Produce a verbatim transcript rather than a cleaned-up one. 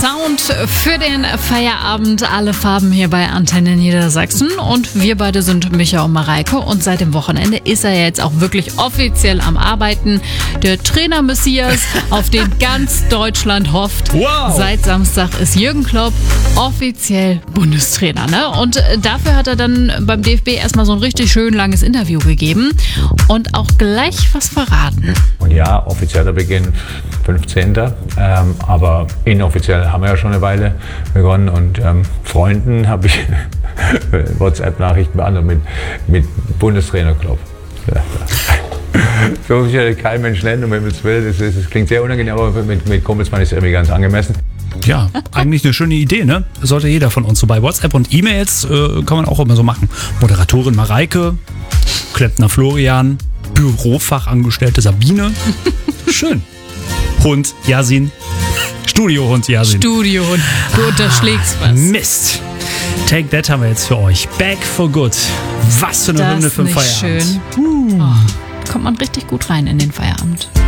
Sound für den Feierabend, alle Farben hier bei Antenne Niedersachsen. Und wir beide sind Micha und Mareike. Und seit dem Wochenende ist er jetzt auch wirklich offiziell am Arbeiten. Der Trainer Messias, auf den ganz Deutschland hofft. Wow. Seit Samstag ist Jürgen Klopp offiziell Bundestrainer. Ne? Und dafür hat er dann beim D F B erstmal so ein richtig schön langes Interview gegeben und auch gleich was verraten. Und ja, offizieller Beginn fünfzehnten Ähm, aber inoffiziell haben wir ja schon eine Weile begonnen und ähm, Freunden habe ich WhatsApp-Nachrichten beantwortet mit, mit Bundestrainer Klopp. Ja. So muss ich kein Mensch nennen, um Himmels Willen. Das, das, das klingt sehr unangenehm, aber mit, mit Kumpels fand ich es irgendwie ganz angemessen. Ja, eigentlich eine schöne Idee, ne? Sollte jeder von uns so bei WhatsApp und E-Mails äh, kann man auch immer so machen. Moderatorin Mareike, Klempner Florian, Bürofachangestellte Sabine. Schön. Hund Yasin. Studiohund Yasin. Studiohund. Du unterschlägst was. Mist. Take That haben wir jetzt für euch. Back for Good. Was für eine Das Hymne für den nicht Feierabend. schön. Oh, kommt man richtig gut rein in den Feierabend.